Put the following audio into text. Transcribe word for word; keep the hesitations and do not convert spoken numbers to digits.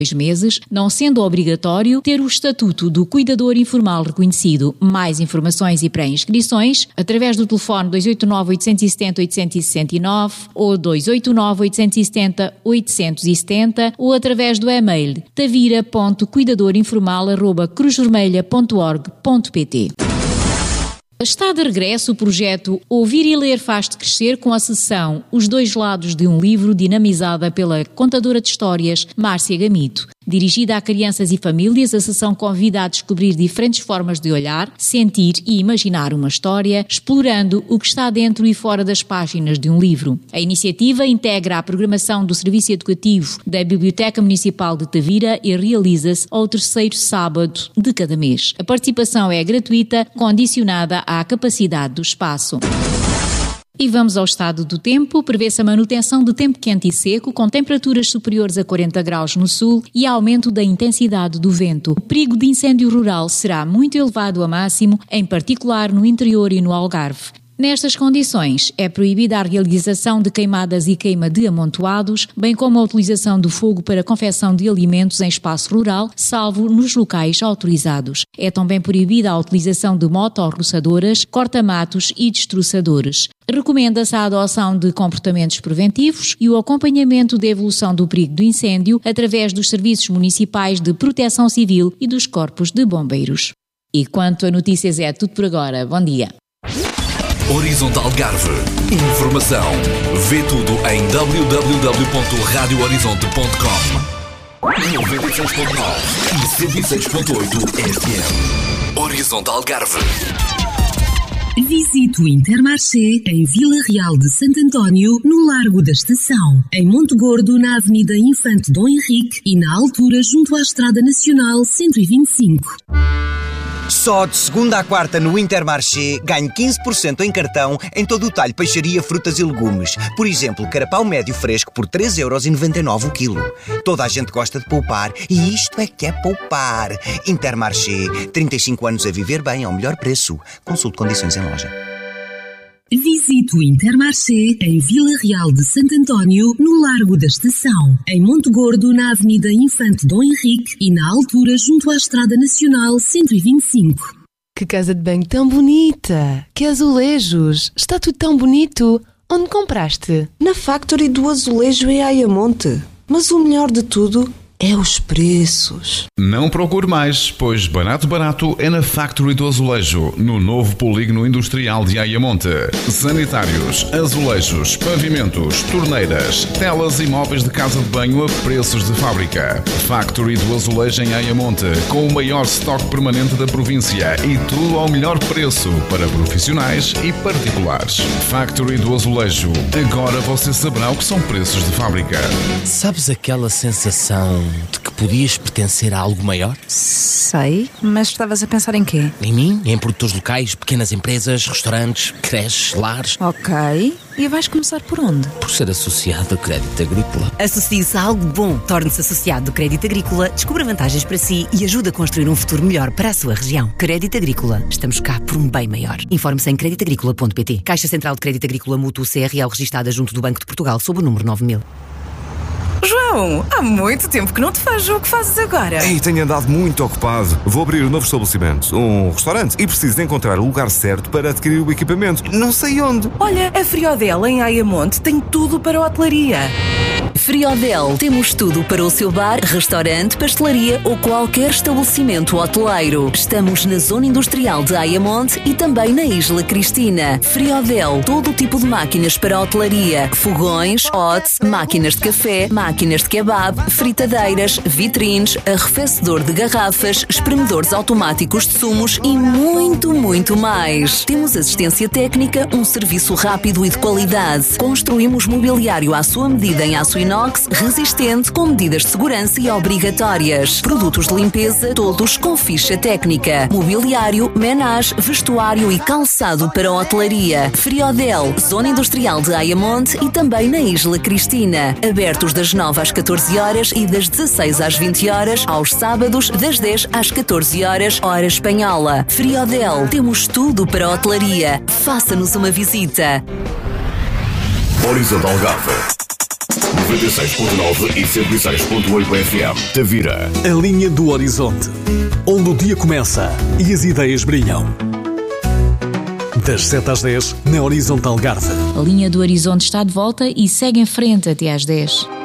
dois meses, não sendo obrigatório ter o estatuto do cuidador informal reconhecido. Mais informações e pré-inscrições através do telefone dois oito nove, oito sete zero, oito seis nove ou dois oito nove, oito sete zero, oito sete zero ou através do e-mail tavira ponto cuidador informal arroba cruz vermelha ponto org ponto pt. Está de regresso o projeto Ouvir e Ler Faz-te Crescer com a sessão Os Dois Lados de um Livro, dinamizada pela contadora de histórias Márcia Gamito. Dirigida a crianças e famílias, a sessão convida a descobrir diferentes formas de olhar, sentir e imaginar uma história, explorando o que está dentro e fora das páginas de um livro. A iniciativa integra a programação do Serviço Educativo da Biblioteca Municipal de Tavira e realiza-se ao terceiro sábado de cada mês. A participação é gratuita, condicionada à capacidade do espaço. E vamos ao estado do tempo. Prevê-se a manutenção de tempo quente e seco, com temperaturas superiores a quarenta graus no sul e aumento da intensidade do vento. O perigo de incêndio rural será muito elevado a máximo, em particular no interior e no Algarve. Nestas condições, é proibida a realização de queimadas e queima de amontoados, bem como a utilização do fogo para confecção de alimentos em espaço rural, salvo nos locais autorizados. É também proibida a utilização de motorroçadoras, corta-matos e destroçadores. Recomenda-se a adoção de comportamentos preventivos e o acompanhamento da evolução do perigo do incêndio através dos serviços municipais de proteção civil e dos corpos de bombeiros. E quanto a notícias é tudo por agora. Bom dia. Horizonte Algarve. Informação. Vê tudo em w w w ponto radio horizonte ponto com. noventa e seis ponto nove e cento e seis ponto oito F M. Horizonte Algarve. Visite o Intermarché em Vila Real de Santo António, no Largo da Estação. Em Monte Gordo, na Avenida Infante Dom Henrique e na altura junto à Estrada Nacional cento e vinte e cinco. Só de segunda à quarta no Intermarché ganhe quinze por cento em cartão em todo o talho peixaria, frutas e legumes. Por exemplo, carapau médio fresco por três euros e noventa e nove o quilo. Toda a gente gosta de poupar e isto é que é poupar. Intermarché, trinta e cinco anos a viver bem ao melhor preço. Consulte condições em loja. Visite o Intermarché em Vila Real de Santo António, no Largo da Estação. Em Monte Gordo, na Avenida Infante Dom Henrique e na altura junto à Estrada Nacional cento e vinte e cinco. Que casa de banho tão bonita! Que azulejos! Está tudo tão bonito! Onde compraste? Na Factory do Azulejo em Ayamonte. Mas o melhor de tudo é os preços. Não procure mais, pois barato barato é na Factory do Azulejo, no novo polígono industrial de Ayamonte. Sanitários, azulejos, pavimentos, torneiras, telas e móveis de casa de banho a preços de fábrica. Factory do Azulejo em Ayamonte, com o maior estoque permanente da província e tudo ao melhor preço para profissionais e particulares. Factory do Azulejo, agora você saberá o que são preços de fábrica. Sabes aquela sensação de que podias pertencer a algo maior? Sei, mas estavas a pensar em quê? Em mim? Em produtores locais, pequenas empresas, restaurantes, creches, lares. Ok, e vais começar por onde? Por ser associado a Crédito Agrícola. Associe-se a algo bom. Torne-se associado do Crédito Agrícola, descubra vantagens para si e ajude a construir um futuro melhor para a sua região. Crédito Agrícola. Estamos cá por um bem maior. Informe-se em crédito agrícola ponto pt. Caixa Central de Crédito Agrícola Mútuo C R L registada junto do Banco de Portugal sob o número nove mil. João, há muito tempo que não te vejo. O que fazes agora? Ei, tenho andado muito ocupado. Vou abrir um novo estabelecimento, um restaurante, e preciso encontrar o lugar certo para adquirir o equipamento. Não sei onde. Olha, a Friodel em Ayamonte tem tudo para a hotelaria. Friodel, temos tudo para o seu bar, restaurante, pastelaria ou qualquer estabelecimento hoteleiro. Estamos na zona industrial de Ayamonte e também na Isla Cristina. Friodel, todo tipo de máquinas para a hotelaria, fogões, hotes, máquinas de café, máquinas de kebab, fritadeiras, vitrines, arrefecedor de garrafas, espremedores automáticos de sumos e muito, muito mais. Temos assistência técnica, um serviço rápido e de qualidade. Construímos mobiliário à sua medida em aço inox, resistente, com medidas de segurança e obrigatórias. Produtos de limpeza, todos com ficha técnica. Mobiliário, menage, vestuário e calçado para a hotelaria. Friodel, zona industrial de Ayamonte e também na Isla Cristina. Abertos das nove às catorze horas e das dezasseis às vinte horas, aos sábados das dez às catorze horas, hora espanhola. Friodel, temos tudo para a hotelaria. Faça-nos uma visita. Horizonte Algarve. noventa e seis ponto nove e cento e seis ponto oito F M. Tavira. A linha do horizonte, onde o dia começa e as ideias brilham. Das sete às dez, na Horizonte Algarve. A linha do horizonte está de volta e segue em frente até às dez.